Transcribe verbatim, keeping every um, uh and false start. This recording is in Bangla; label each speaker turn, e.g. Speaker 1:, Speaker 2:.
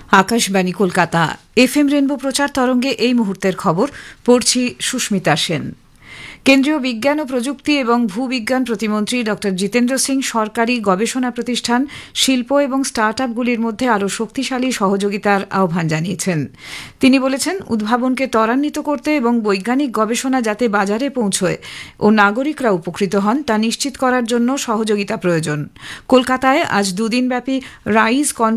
Speaker 1: আকাশবাণী কলকাতা এফএম রেনবো প্রচার তরঙ্গে এই মুহূর্তের খবর পড়ছি সুস্মিতা সেন। কেন্দ্রীয় বিজ্ঞান ও প্রযুক্তি এবং ভূবিজ্ঞান প্রতিমন্ত্রী ড জিতেন্দ্র সিং সরকারি গবেষণা প্রতিষ্ঠান, শিল্প এবং স্টার্ট আপগুলির মধ্যে আরও শক্তিশালী সহযোগিতার আহ্বান জানিয়েছেন। তিনি বলেছেন, উদ্ভাবনকে ত্বরান্বিত করতে এবং বৈজ্ঞানিক গবেষণা যাতে বাজারে পৌঁছয় ও নাগরিকরা উপকৃত হন তা নিশ্চিত করার জন্য সহযোগিতা প্রয়োজন। কলকাতায় আজ দুদিনব্যাপী রাইজ